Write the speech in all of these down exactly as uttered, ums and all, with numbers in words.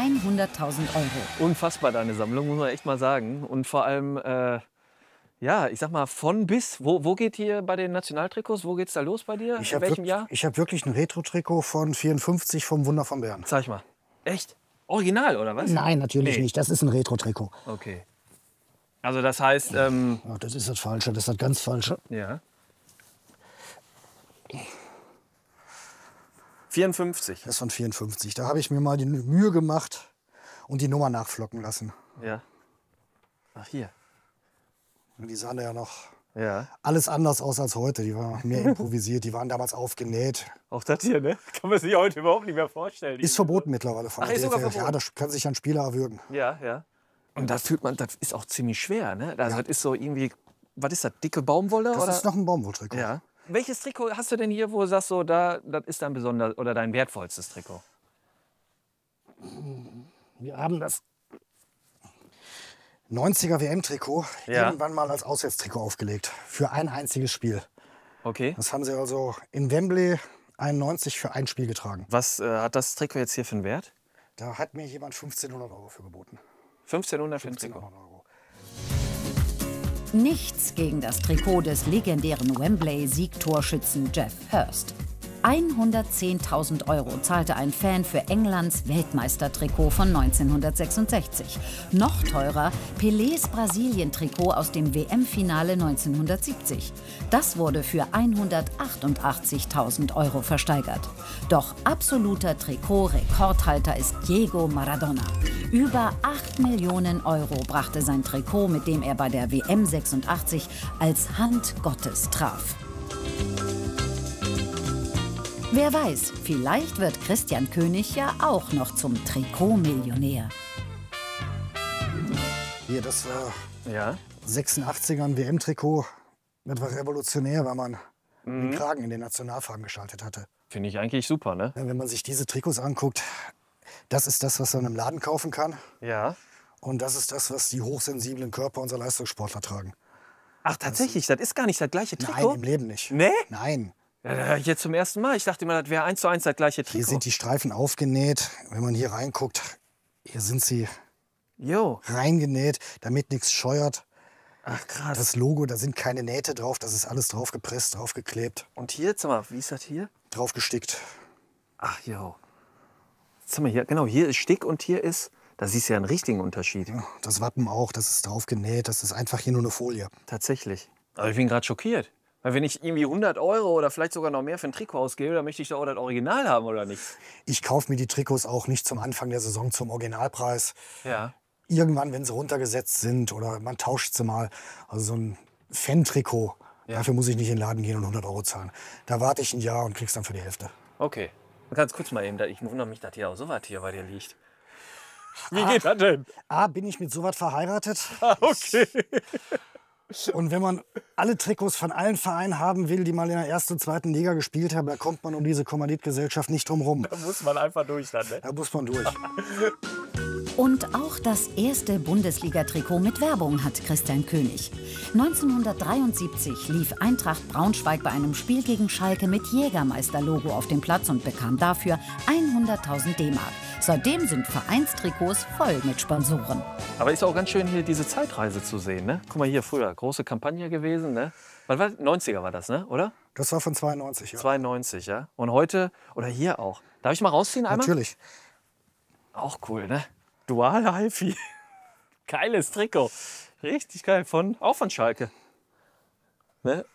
hunderttausend Euro. Unfassbar, deine Sammlung, muss man echt mal sagen. Und vor allem, äh, ja, ich sag mal, von bis. Wo, wo geht hier bei den Nationaltrikots, wo geht's da los bei dir? Ich In habe welchem wirk Jahr? ich hab wirklich ein Retro-Trikot von vierundfünfzig vom Wunder von Bern. Zeig mal. Echt? Original, oder was? Nein, natürlich Nee. nicht. Das ist ein Retro-Trikot. Okay. Also das heißt, ähm, Ja, das ist das Falsche, das ist das ganz Falsche. ja. vierundfünfzig. Das ist von vierundfünfzig. Da habe ich mir mal die Mühe gemacht und die Nummer nachflocken lassen. Ja. Ach, hier. Und die sahen ja noch Ja. alles anders aus als heute. Die waren mehr improvisiert, die waren damals aufgenäht. Auch das hier, ne? Kann man sich heute überhaupt nicht mehr vorstellen. Ist verboten mittlerweile von Ach, der ist sogar D F L. verboten? Ja, das kann sich ein Spieler erwürgen. Ja, ja. Und da fühlt man, das ist auch ziemlich schwer, ne? Also das ist so irgendwie, was ist das, dicke Baumwolle? Das oder? ist noch ein Baumwolltrikot. Ja. Welches Trikot hast du denn hier, wo du sagst, so, da, das ist dein besonders oder dein wertvollstes Trikot? Wir haben das neunziger W M-Trikot Ja. irgendwann mal als Auswärtstrikot aufgelegt. Für ein einziges Spiel. Okay. Das haben sie also in Wembley einundneunzig für ein Spiel getragen. Was äh, hat das Trikot jetzt hier für einen Wert? Da hat mir jemand fünfzehnhundert Euro für geboten. fünfzehnhundert für ein Trikot. fünfzehnhundert Euro. Nichts gegen das Trikot des legendären Wembley-Siegtorschützen Geoff Hurst. hundertzehntausend Euro zahlte ein Fan für Englands Weltmeistertrikot von neunzehnhundertsechsundsechzig. Noch teurer Pelés Brasilien-Trikot aus dem W M-Finale neunzehnhundertsiebzig. Das wurde für hundertachtundachtzigtausend Euro versteigert. Doch absoluter Trikot-Rekordhalter ist Diego Maradona. Über acht Millionen Euro brachte sein Trikot, mit dem er bei der W M sechsundachtzig als Hand Gottes traf. Wer weiß, vielleicht wird Christian König ja auch noch zum Trikotmillionär. Hier, das war Ja. sechsundachtziger ein W M-Trikot. Das war revolutionär, weil man den Kragen in den Nationalfarben geschaltet hatte. Finde ich eigentlich super, ne? Wenn man sich diese Trikots anguckt, das ist das, was man im Laden kaufen kann. Ja. Und das ist das, was die hochsensiblen Körper unserer Leistungssportler tragen. Ach, tatsächlich, das ist gar nicht das gleiche Nein, Trikot? im Leben nicht. Nee? Nein. Ja, da höre ich jetzt zum ersten Mal. Ich dachte immer, das wäre eins zu eins das gleiche Trikot. Hier sind die Streifen aufgenäht. Wenn man hier reinguckt, hier sind sie Jo. reingenäht, damit nichts scheuert. Ach, krass. Das Logo, da sind keine Nähte drauf, das ist alles drauf gepresst, drauf geklebt, Und hier, sag mal, wie ist das hier? drauf gestickt. Ach, jo. Sag mal, hier, genau, hier ist Stick und hier ist, da siehst du ja einen richtigen Unterschied. Ja, das Wappen auch, das ist drauf genäht, das ist einfach hier nur eine Folie. Tatsächlich. Aber ich bin gerade schockiert. Weil wenn ich irgendwie hundert Euro oder vielleicht sogar noch mehr für ein Trikot ausgebe, dann möchte ich doch auch das Original haben, oder nicht? Ich kaufe mir die Trikots auch nicht zum Anfang der Saison zum Originalpreis. Ja. Irgendwann, wenn sie runtergesetzt sind oder man tauscht sie mal. Also so ein Fan-Trikot, Ja. dafür muss ich nicht in den Laden gehen und hundert Euro zahlen. Da warte ich ein Jahr und krieg's dann für die Hälfte. Okay. Ganz kurz mal eben, ich wundere mich, dass hier auch so was hier bei dir liegt. Wie geht das denn? A, bin ich mit sowas verheiratet. Okay. Und wenn man alle Trikots von allen Vereinen haben will, die mal in der ersten und zweiten Liga gespielt haben, da kommt man um diese Kommanditgesellschaft nicht drum rum. Da muss man einfach durch dann, ne? Da muss man durch. Und auch das erste Bundesliga-Trikot mit Werbung hat Christian König. neunzehnhundertdreiundsiebzig lief Eintracht Braunschweig bei einem Spiel gegen Schalke mit Jägermeister-Logo auf dem Platz und bekam dafür hunderttausend D-Mark. Seitdem sind Vereinstrikots voll mit Sponsoren. Aber ist auch ganz schön, hier diese Zeitreise zu sehen, ne? Guck mal hier, früher, große Kampagne gewesen, ne? Was war, neunziger war das, ne? Oder? Das war von zweiundneunzig, ja. zweiundneunzig, ja? Und heute, oder hier auch. Darf ich mal rausziehen einmal? Natürlich. Auch cool, ne? Dual Hi-Fi. Geiles Trikot. Richtig geil. Von, auch von Schalke. Ne?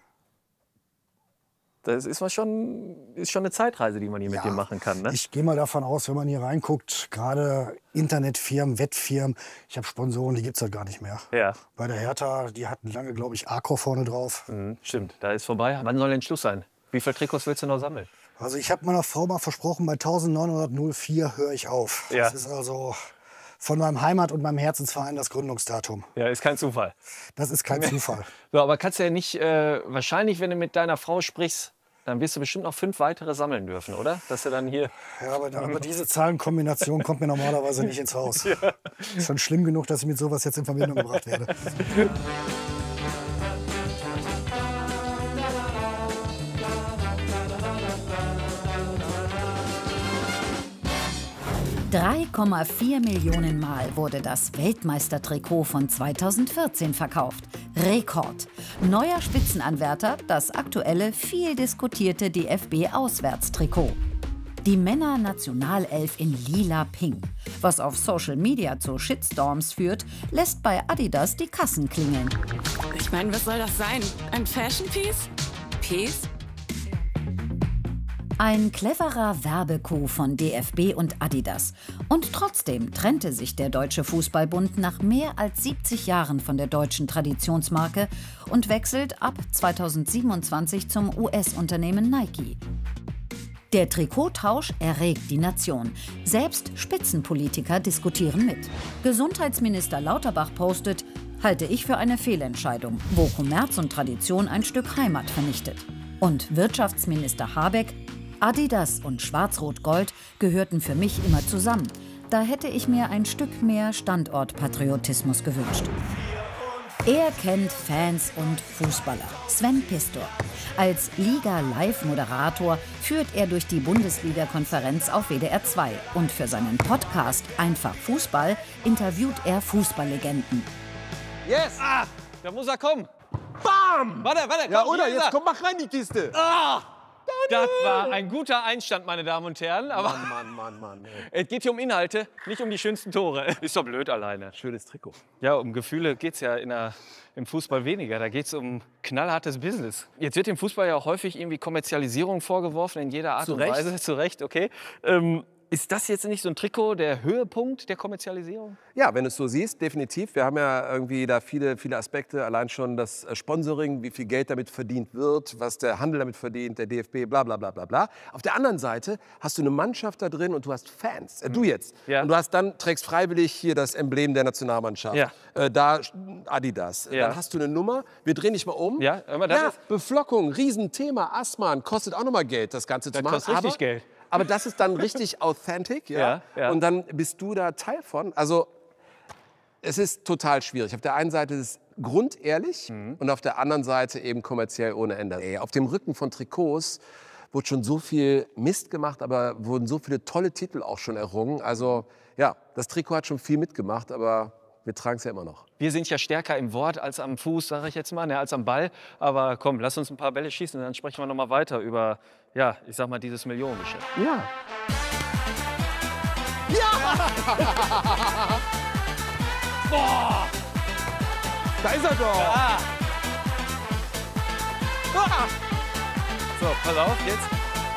Das ist, mal schon, ist schon eine Zeitreise, die man hier mit Ja, dir machen kann. Ne? Ich gehe mal davon aus, wenn man hier reinguckt, gerade Internetfirmen, Wettfirmen, ich habe Sponsoren, die gibt es halt gar nicht mehr. Ja, Bei der Hertha, die hatten lange, glaube ich, Accor vorne drauf. mhm, stimmt. Da ist vorbei. Wann soll denn Schluss sein? Wie viele Trikots willst du noch sammeln? Also ich habe meiner Frau mal versprochen, bei neunzehnhundertvier höre ich auf. Ja. Das ist also von meinem Heimat- und meinem Herzensverein das Gründungsdatum. Ja, ist kein Zufall. Das ist kein Zufall. So, aber kannst du ja nicht, äh, wahrscheinlich, wenn du mit deiner Frau sprichst, dann wirst du bestimmt noch fünf weitere sammeln dürfen, oder? Dass du dann hier... Ja, aber, aber diese Zahlenkombination kommt mir normalerweise nicht ins Haus. Ja. Ist schon schlimm genug, dass ich mit sowas jetzt in Verbindung gebracht werde. drei Komma vier Millionen Mal wurde das Weltmeistertrikot von zweitausendvierzehn verkauft. Rekord. Neuer Spitzenanwärter, das aktuelle, viel diskutierte D F B-Auswärtstrikot. Die Männer-Nationalelf in lila-pink. Was auf Social Media zu Shitstorms führt, lässt bei Adidas die Kassen klingeln. Ich meine, was soll das sein? Ein Fashion-Piece? Piece? Ein cleverer Werbecoup von D F B und Adidas. Und trotzdem trennte sich der Deutsche Fußballbund nach mehr als siebzig Jahren von der deutschen Traditionsmarke und wechselt ab zweitausendsiebenundzwanzig zum U S-Unternehmen Nike. Der Trikottausch erregt die Nation. Selbst Spitzenpolitiker diskutieren mit. Gesundheitsminister Lauterbach postet: Halte ich für eine Fehlentscheidung, wo Kommerz und Tradition ein Stück Heimat vernichtet. Und Wirtschaftsminister Habeck: Adidas und Schwarz-Rot-Gold gehörten für mich immer zusammen. Da hätte ich mir ein Stück mehr Standortpatriotismus gewünscht. Er kennt Fans und Fußballer. Sven Pistor. Als Liga-Live-Moderator führt er durch die Bundesliga-Konferenz auf W D R zwei. Und für seinen Podcast Einfach Fußball interviewt er Fußballlegenden. Yes! Ah, da muss er kommen. Bam! Warte, warte, komm, Ja, oder? hier ist Jetzt er. komm, mach rein die Kiste. Ah, das war ein guter Einstand, meine Damen und Herren. Aber Mann, Mann, Mann, Mann. Ey. es geht hier um Inhalte, nicht um die schönsten Tore. Ist doch blöd alleine. Schönes Trikot. Ja, um Gefühle geht es ja in der, im Fußball weniger. Da geht es um knallhartes Business. Jetzt wird dem Fußball ja auch häufig irgendwie Kommerzialisierung vorgeworfen, in jeder Art Zu und Recht. Weise. Zu Recht, okay. Ähm, ist das jetzt nicht so ein Trikot der Höhepunkt der Kommerzialisierung? Ja, wenn du es so siehst, definitiv. Wir haben ja irgendwie da viele, viele Aspekte. Allein schon das äh, Sponsoring, wie viel Geld damit verdient wird, was der Handel damit verdient, der D F B, bla bla bla bla bla. Auf der anderen Seite hast du eine Mannschaft da drin und du hast Fans. Äh, du jetzt. Ja. Und du hast dann, trägst freiwillig hier das Emblem der Nationalmannschaft. Ja. Äh, da Adidas. Ja. Dann hast du eine Nummer. Wir drehen dich mal um. Ja, aber das ja, ist- Beflockung, Riesenthema. Asman, kostet auch noch mal Geld, das Ganze zu machen. kostet richtig aber, Geld. Aber das ist dann richtig authentic, ja? Ja, ja. Und dann bist du da Teil von. Also es ist total schwierig. Auf der einen Seite ist es grundehrlich und auf der anderen Seite eben kommerziell ohne Ende. Ey, auf dem Rücken von Trikots wurde schon so viel Mist gemacht, aber wurden so viele tolle Titel auch schon errungen. Also ja, das Trikot hat schon viel mitgemacht, aber wir tragen es ja immer noch. Wir sind ja stärker im Wort als am Fuß, sage ich jetzt mal, ne, als am Ball. Aber komm, lass uns ein paar Bälle schießen, dann sprechen wir noch mal weiter über, ja, ich sag mal, dieses Millionengeschäft. Ja. Boah! Da ist er doch. Ah! Ah! So, pass auf, jetzt.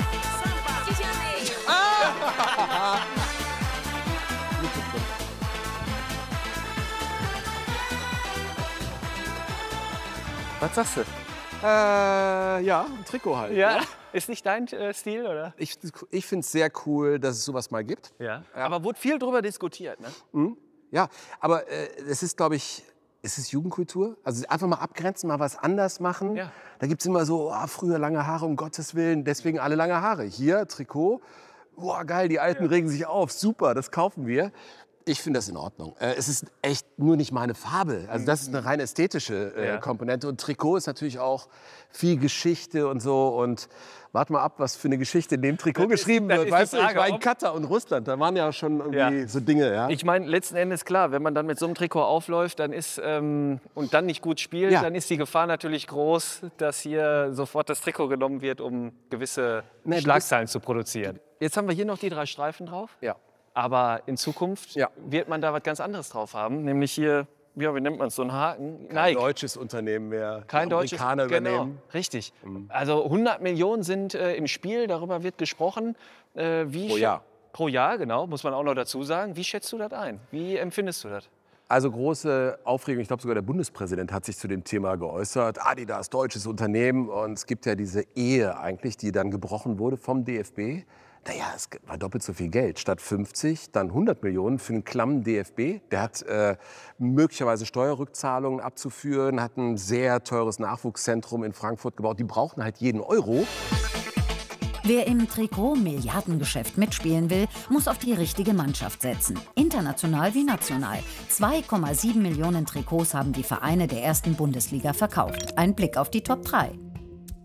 Was sagst du? Äh, ja, ein Trikot halt. Ja, ne? ist nicht dein äh, Stil, oder? Ich, ich finde es sehr cool, dass es sowas mal gibt. Ja. Aber wurde viel drüber diskutiert, ne? Ja, aber äh, es ist, glaube ich, es ist Jugendkultur. Also einfach mal abgrenzen, mal was anders machen. Ja. Da gibt es immer so, oh, früher lange Haare, um Gottes Willen, deswegen alle lange Haare. Hier, Trikot, boah, geil, die Alten regen sich auf, super, das kaufen wir. Ich finde das in Ordnung. Äh, es ist echt nur nicht meine Farbe. Also das ist eine rein ästhetische äh, Ja. Komponente. Und Trikot ist natürlich auch viel Geschichte und so. Und warte mal ab, was für eine Geschichte in dem Trikot Das ist- geschrieben das wird. ist die Weißt du, ich Frage, war in ob- Katar und Russland, da waren ja schon irgendwie Ja. so Dinge. Ja? Ich meine, letzten Endes klar, wenn man dann mit so einem Trikot aufläuft, dann ist ähm, und dann nicht gut spielt, Ja. dann ist die Gefahr natürlich groß, dass hier sofort das Trikot genommen wird, um gewisse Nee, du Schlagzeilen zu produzieren. Jetzt haben wir hier noch die drei Streifen drauf. Ja. Aber in Zukunft Ja. wird man da was ganz anderes drauf haben, nämlich hier, ja, wie nennt man es, so einen Haken? Kein Nike. deutsches Unternehmen mehr. Kein Die deutsches, Amerikaner genau, übernehmen. richtig. Also hundert Millionen sind äh, im Spiel, darüber wird gesprochen. Äh, wie Pro schä- Jahr. Pro Jahr, genau, muss man auch noch dazu sagen. Wie schätzt du das ein? Wie empfindest du das? Also große Aufregung. Ich glaube, sogar der Bundespräsident hat sich zu dem Thema geäußert. Adidas, deutsches Unternehmen. Und es gibt ja diese Ehe eigentlich, die dann gebrochen wurde vom D F B. Naja, es war doppelt so viel Geld. Statt fünfzig, dann hundert Millionen für einen klammen D F B. Der hat äh, möglicherweise Steuerrückzahlungen abzuführen, hat ein sehr teures Nachwuchszentrum in Frankfurt gebaut. Die brauchen halt jeden Euro. Wer im Trikot-Milliardengeschäft mitspielen will, muss auf die richtige Mannschaft setzen. International wie national. zwei Komma sieben Millionen Trikots haben die Vereine der ersten Bundesliga verkauft. Ein Blick auf die Top drei.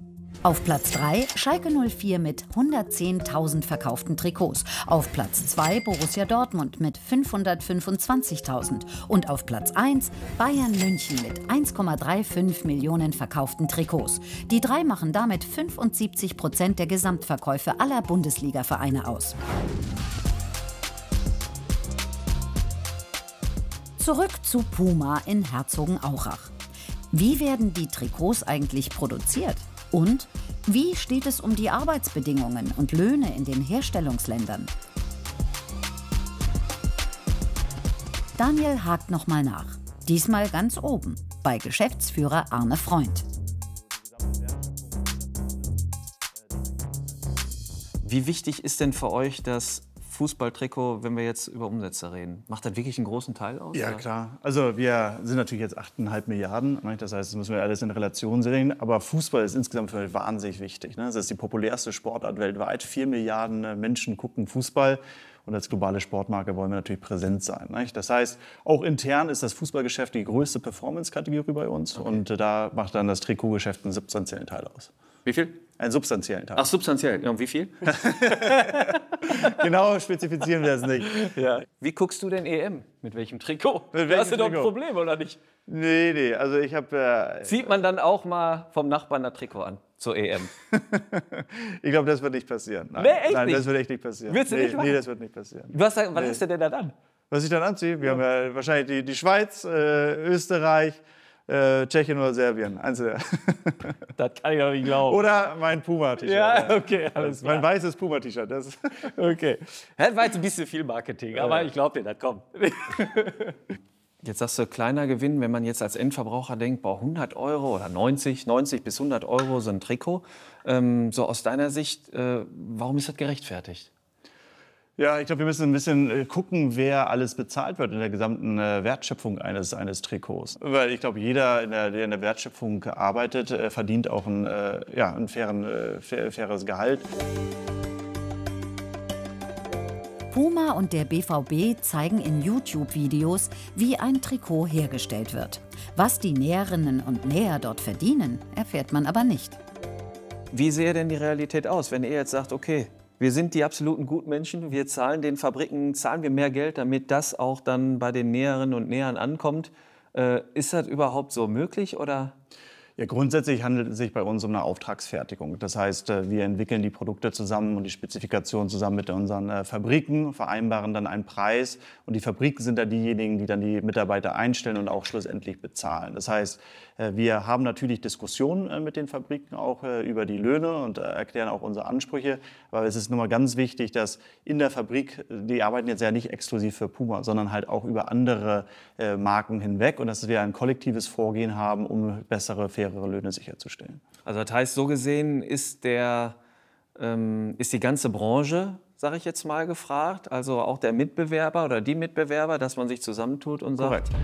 Auf Platz drei Schalke null vier mit hundertzehntausend verkauften Trikots. Auf Platz zwei Borussia Dortmund mit fünfhundertfünfundzwanzigtausend. Und auf Platz eins Bayern München mit eins Komma fünfunddreißig Millionen verkauften Trikots. Die drei machen damit fünfundsiebzig Prozent der Gesamtverkäufe aller Bundesliga-Vereine aus. Zurück zu Puma in Herzogenaurach. Wie werden die Trikots eigentlich produziert? Und wie steht es um die Arbeitsbedingungen und Löhne in den Herstellungsländern? Daniel hakt nochmal nach. Diesmal ganz oben, bei Geschäftsführer Arne Freund. Wie wichtig ist denn für euch das Fußballtrikot, wenn wir jetzt über Umsätze reden? Macht das wirklich einen großen Teil aus? Ja, oder? klar. Also wir sind natürlich jetzt acht Komma fünf Milliarden. Das heißt, das müssen wir alles in Relation sehen. Aber Fußball ist insgesamt für mich wahnsinnig wichtig. Das ist die populärste Sportart weltweit. Vier Milliarden Menschen gucken Fußball. Und als globale Sportmarke wollen wir natürlich präsent sein. Das heißt, auch intern ist das Fußballgeschäft die größte Performance-Kategorie bei uns. Okay. Und da macht dann das Trikotgeschäft einen substanziellen Teil aus. Wie viel? Einen substanziellen Teil. Ach, substanziell. Ja, und wie viel? Genau spezifizieren wir es nicht. Ja. Wie guckst du denn E M? Mit welchem Trikot? Mit welchem Hast du doch ein Trikot? Problem, oder nicht? Nee, nee. Also ich habe... Äh, Zieht man dann auch mal vom Nachbarn das Trikot an zur E M? Ich glaube, das wird nicht passieren. Nein, Nee, echt Nein nicht? das wird echt nicht passieren. Willst du nee, nicht machen? Nee, das wird nicht passieren. Was, was Nee. hast du denn da dann? Was ich dann anziehe? Wir haben ja wahrscheinlich die, die Schweiz, äh, Österreich, äh, Tschechien oder Serbien. Eins der. Das kann ich doch nicht glauben. Oder mein Puma-T-Shirt. Ja, okay, alles Mein klar. weißes Puma-T-Shirt. Das Okay. Das war jetzt ein bisschen viel Marketing, aber ich glaube dir, das kommt. Jetzt sagst du, kleiner Gewinn, wenn man jetzt als Endverbraucher denkt, boah, hundert Euro oder neunzig, neunzig bis hundert Euro so ein Trikot. Ähm, so aus deiner Sicht, äh, warum ist das gerechtfertigt? Ja, ich glaube, wir müssen ein bisschen äh, gucken, wer alles bezahlt wird in der gesamten äh, Wertschöpfung eines, eines Trikots. Weil ich glaube, jeder, in der, der in der Wertschöpfung arbeitet, äh, verdient auch ein, äh, ja, ein fairen, äh, fair, faires Gehalt. Puma und der B V B zeigen in YouTube-Videos, wie ein Trikot hergestellt wird. Was die Näherinnen und Näher dort verdienen, erfährt man aber nicht. Wie sähe denn die Realität aus, wenn ihr jetzt sagt, okay, wir sind die absoluten Gutmenschen, wir zahlen den Fabriken, zahlen wir mehr Geld, damit das auch dann bei den Näherinnen und Nähern ankommt. Äh, ist das überhaupt so möglich, oder? Ja, grundsätzlich handelt es sich bei uns um eine Auftragsfertigung. Das heißt, wir entwickeln die Produkte zusammen und die Spezifikationen zusammen mit unseren Fabriken, vereinbaren dann einen Preis. Und die Fabriken sind dann diejenigen, die dann die Mitarbeiter einstellen und auch schlussendlich bezahlen. Das heißt, wir haben natürlich Diskussionen mit den Fabriken auch über die Löhne und erklären auch unsere Ansprüche. Aber es ist nun mal ganz wichtig, dass in der Fabrik, die arbeiten jetzt ja nicht exklusiv für Puma, sondern halt auch über andere Marken hinweg. Und dass wir ein kollektives Vorgehen haben, um bessere, faire Löhne sicherzustellen. Also das heißt, so gesehen ist, der, ähm, ist die ganze Branche, sage ich jetzt mal, gefragt, also auch der Mitbewerber oder die Mitbewerber, dass man sich zusammentut und sagt... Korrekt.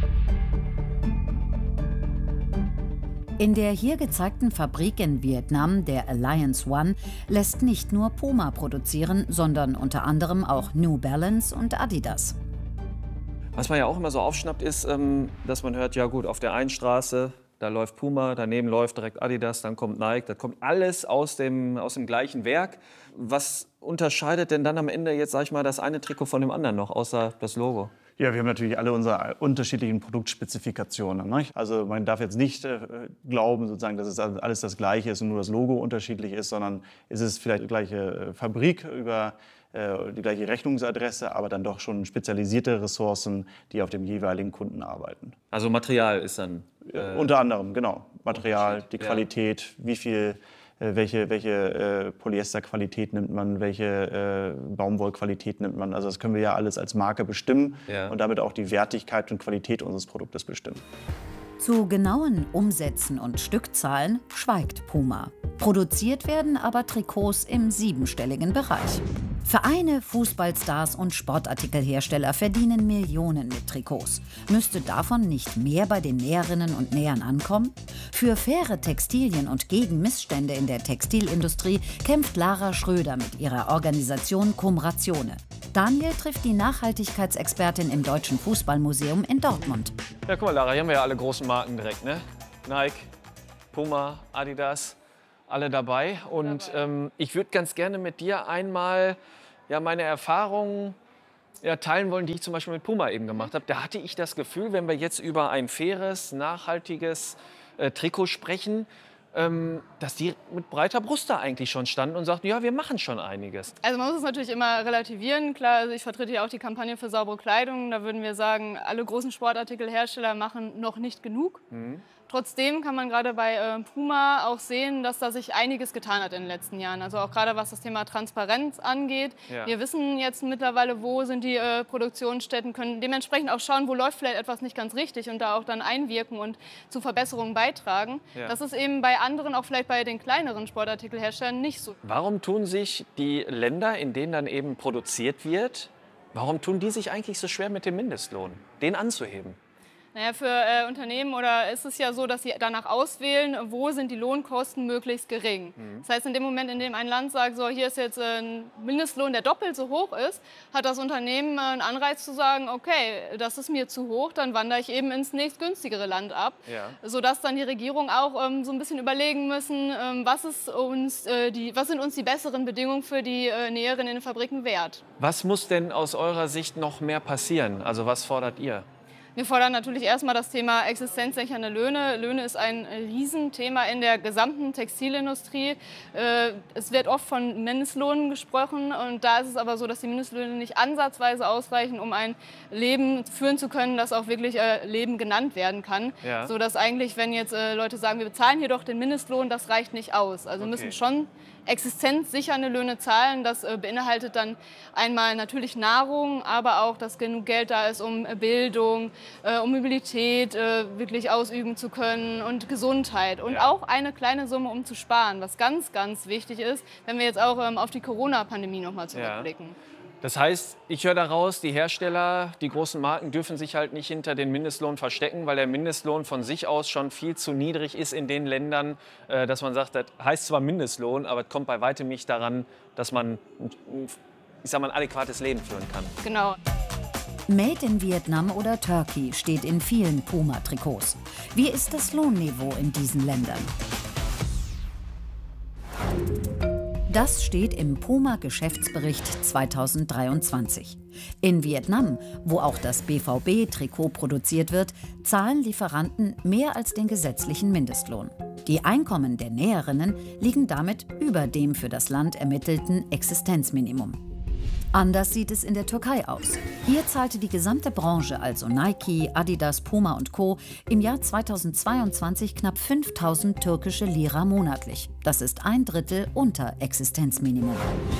In der hier gezeigten Fabrik in Vietnam, der Alliance One, lässt nicht nur Puma produzieren, sondern unter anderem auch New Balance und Adidas. Was man ja auch immer so aufschnappt, ist, ähm, dass man hört, ja gut, auf der einen Straße, da läuft Puma, daneben läuft direkt Adidas, dann kommt Nike, das kommt alles aus dem, aus dem gleichen Werk. Was unterscheidet denn dann am Ende jetzt, sag ich mal, das eine Trikot von dem anderen noch, außer das Logo? Ja, wir haben natürlich alle unsere unterschiedlichen Produktspezifikationen. Ne? Also man darf jetzt nicht äh, glauben, sozusagen, dass es alles das Gleiche ist und nur das Logo unterschiedlich ist, sondern es ist vielleicht die gleiche Fabrik über äh, die gleiche Rechnungsadresse, aber dann doch schon spezialisierte Ressourcen, die auf dem jeweiligen Kunden arbeiten. Also Material ist dann... Äh, Unter anderem, genau. Material, die ja. Qualität, wie viel... Welche, welche äh, Polyesterqualität nimmt man, welche äh, Baumwollqualität nimmt man. Also das können wir ja alles als Marke bestimmen ja. und damit auch die Wertigkeit und Qualität unseres Produktes bestimmen. Zu genauen Umsätzen und Stückzahlen schweigt Puma. Produziert werden aber Trikots im siebenstelligen Bereich. Vereine, Fußballstars und Sportartikelhersteller verdienen Millionen mit Trikots. Müsste davon nicht mehr bei den Näherinnen und Nähern ankommen? Für faire Textilien und gegen Missstände in der Textilindustrie kämpft Lara Schröder mit ihrer Organisation Cum Ratione. Daniel trifft die Nachhaltigkeitsexpertin im Deutschen Fußballmuseum in Dortmund. Ja, guck mal, Lara, hier haben wir ja alle großen Marken direkt, ne? Nike, Puma, Adidas. alle dabei. Und ähm, ich würde ganz gerne mit dir einmal ja, meine Erfahrungen ja, teilen wollen, die ich zum Beispiel mit Puma eben gemacht habe. Da hatte ich das Gefühl, wenn wir jetzt über ein faires, nachhaltiges äh, Trikot sprechen, ähm, dass die mit breiter Brust da eigentlich schon standen und sagten, ja, wir machen schon einiges. Also man muss es natürlich immer relativieren. Klar, also ich vertrete ja auch die Kampagne für saubere Kleidung. Da würden wir sagen, alle großen Sportartikelhersteller machen noch nicht genug. Mhm. Trotzdem kann man gerade bei äh, Puma auch sehen, dass da sich einiges getan hat in den letzten Jahren. Also auch gerade was das Thema Transparenz angeht. Ja. Wir wissen jetzt mittlerweile, wo sind die äh, Produktionsstätten, können dementsprechend auch schauen, wo läuft vielleicht etwas nicht ganz richtig und da auch dann einwirken und zu Verbesserungen beitragen. Ja. Das ist eben bei anderen, auch vielleicht bei den kleineren Sportartikelherstellern nicht so. Warum tun sich die Länder, in denen dann eben produziert wird, warum tun die sich eigentlich so schwer mit dem Mindestlohn, den anzuheben? Naja, für äh, Unternehmen oder ist es ja so, dass sie danach auswählen, wo sind die Lohnkosten möglichst gering. Mhm. Das heißt, in dem Moment, in dem ein Land sagt, so, hier ist jetzt äh, ein Mindestlohn, der doppelt so hoch ist, hat das Unternehmen äh, einen Anreiz zu sagen, okay, das ist mir zu hoch, dann wandere ich eben ins nächstgünstigere Land ab. Ja. Sodass dann die Regierung auch ähm, so ein bisschen überlegen müssen, ähm, was, ist uns, äh, die, was sind uns die besseren Bedingungen für die äh, Näherinnen in den Fabriken wert. Was muss denn aus eurer Sicht noch mehr passieren? Also was fordert ihr? Wir fordern natürlich erstmal das Thema existenzsichernde Löhne. Löhne ist ein Riesenthema in der gesamten Textilindustrie. Es wird oft von Mindestlohnen gesprochen und da ist es aber so, dass die Mindestlöhne nicht ansatzweise ausreichen, um ein Leben führen zu können, das auch wirklich Leben genannt werden kann. Ja. So dass eigentlich, wenn jetzt Leute sagen, wir bezahlen hier doch den Mindestlohn, das reicht nicht aus. Also okay. müssen schon existenzsichernde Löhne zahlen. Das äh, beinhaltet dann einmal natürlich Nahrung, aber auch, dass genug Geld da ist, um äh, Bildung, äh, um Mobilität äh, wirklich ausüben zu können und Gesundheit. Und ja. auch eine kleine Summe, um zu sparen, was ganz, ganz wichtig ist, wenn wir jetzt auch ähm, auf die Corona-Pandemie noch mal zurückblicken. Ja. Das heißt, ich höre daraus, die Hersteller, die großen Marken dürfen sich halt nicht hinter den Mindestlohn verstecken, weil der Mindestlohn von sich aus schon viel zu niedrig ist in den Ländern, äh, dass man sagt, das heißt zwar Mindestlohn, aber es kommt bei weitem nicht daran, dass man, ich sag mal, ein adäquates Leben führen kann. Genau. Made in Vietnam oder Turkey steht in vielen Puma-Trikots. Wie ist das Lohnniveau in diesen Ländern? Das steht im Puma-Geschäftsbericht zweitausenddreiundzwanzig. In Vietnam, wo auch das B V B-Trikot produziert wird, zahlen Lieferanten mehr als den gesetzlichen Mindestlohn. Die Einkommen der Näherinnen liegen damit über dem für das Land ermittelten Existenzminimum. Anders sieht es in der Türkei aus. Hier zahlte die gesamte Branche, also Nike, Adidas, Puma und Co., im Jahr zweitausendzweiundzwanzig knapp fünftausend türkische Lira monatlich. Das ist ein Drittel unter Existenzminimum.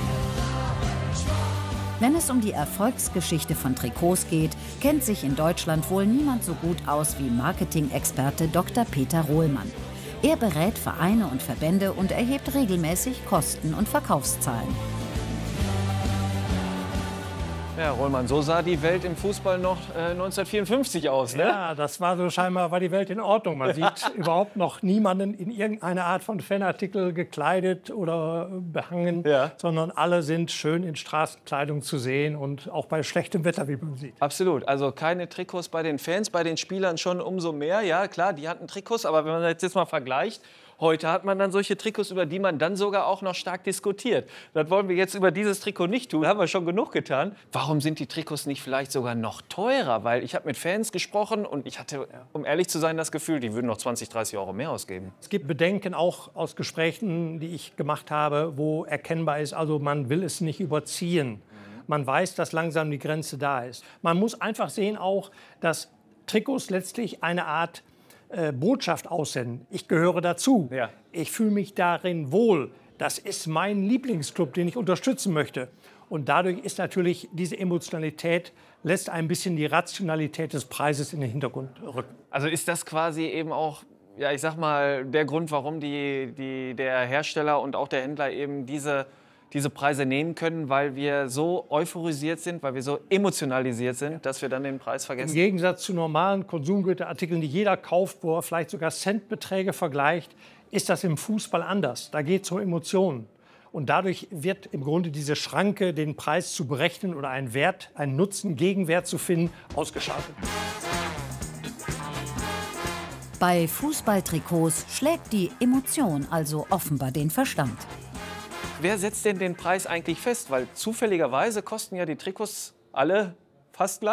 Wenn es um die Erfolgsgeschichte von Trikots geht, kennt sich in Deutschland wohl niemand so gut aus wie Marketing-Experte Doktor Peter Rohlmann. Er berät Vereine und Verbände und erhebt regelmäßig Kosten- und Verkaufszahlen. Ja, Rohlmann, so sah die Welt im Fußball noch äh, neunzehnhundertvierundfünfzig aus, ne? Ja, das war so scheinbar, war die Welt in Ordnung. Man sieht überhaupt noch niemanden in irgendeiner Art von Fanartikel gekleidet oder behangen, ja. sondern alle sind schön in Straßenkleidung zu sehen und auch bei schlechtem Wetter, wie man sieht. Absolut, also keine Trikots bei den Fans, bei den Spielern schon umso mehr. Ja, klar, die hatten Trikots, aber wenn man das jetzt mal vergleicht, heute hat man dann solche Trikots, über die man dann sogar auch noch stark diskutiert. Das wollen wir jetzt über dieses Trikot nicht tun, haben wir schon genug getan. Warum sind die Trikots nicht vielleicht sogar noch teurer? Weil ich habe mit Fans gesprochen und ich hatte, um ehrlich zu sein, das Gefühl, die würden noch zwanzig, dreißig Euro mehr ausgeben. Es gibt Bedenken auch aus Gesprächen, die ich gemacht habe, wo erkennbar ist, also man will es nicht überziehen. Man weiß, dass langsam die Grenze da ist. Man muss einfach sehen auch, dass Trikots letztlich eine Art Botschaft aussenden. Ich gehöre dazu. Ja. Ich fühle mich darin wohl. Das ist mein Lieblingsclub, den ich unterstützen möchte. Und dadurch ist natürlich diese Emotionalität, lässt ein bisschen die Rationalität des Preises in den Hintergrund rücken. Also ist das quasi eben auch, ja, ich sag mal, der Grund, warum die, die, der Hersteller und auch der Händler eben diese diese Preise nehmen können, weil wir so euphorisiert sind, weil wir so emotionalisiert sind, dass wir dann den Preis vergessen? Im Gegensatz zu normalen Konsumgüterartikeln, die jeder kauft, wo er vielleicht sogar Centbeträge vergleicht, ist das im Fußball anders. Da geht es um Emotionen. Und dadurch wird im Grunde diese Schranke, den Preis zu berechnen oder einen Wert, einen Nutzen, Gegenwert zu finden, ausgeschaltet. Bei Fußballtrikots schlägt die Emotion also offenbar den Verstand. Wer setzt denn den Preis eigentlich fest? Weil zufälligerweise kosten ja die Trikots alle fast gleich.